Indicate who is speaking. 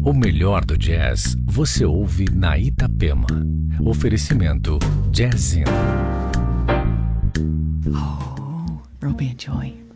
Speaker 1: O melhor do jazz você ouve na Itapema. Oferecimento Jazzin.
Speaker 2: Oh, Ruby and Joy.